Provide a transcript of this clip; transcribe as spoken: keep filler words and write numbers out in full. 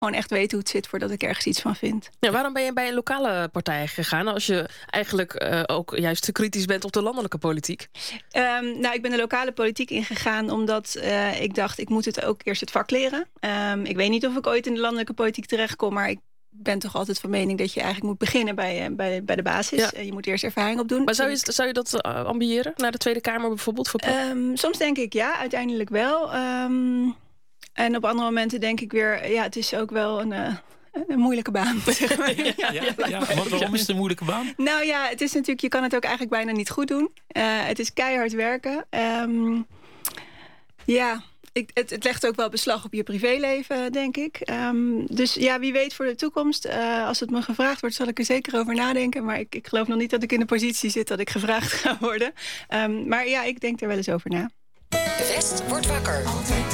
gewoon echt weten hoe het zit voordat ik ergens iets van vind. Ja, waarom ben je bij een lokale partij gegaan als je eigenlijk uh, ook juist te kritisch bent op de landelijke politiek? Um, nou, ik ben de lokale politiek ingegaan omdat uh, ik dacht, ik moet het ook eerst het vak leren. Um, ik weet niet of ik ooit in de landelijke politiek terechtkom, maar ik ben toch altijd van mening dat je eigenlijk moet beginnen bij, uh, bij, bij de basis. Ja. Uh, je moet eerst ervaring opdoen. Maar zou je, zou je dat uh, ambiëren naar de Tweede Kamer bijvoorbeeld? Voor um, soms denk ik ja, uiteindelijk wel. Um, en op andere momenten denk ik weer, ja, het is ook wel een... Uh, Een moeilijke baan, zeg maar. Ja, ja, ja, ja. Wat, waarom is het een moeilijke baan? Nou ja, het is natuurlijk, je kan het ook eigenlijk bijna niet goed doen. Uh, het is keihard werken. Um, ja, ik, het, het legt ook wel beslag op je privéleven, denk ik. Um, dus ja, wie weet voor de toekomst. Uh, als het me gevraagd wordt, zal ik er zeker over nadenken. Maar ik, ik geloof nog niet dat ik in de positie zit dat ik gevraagd ga worden. Um, maar ja, ik denk er wel eens over na. West wordt wakker.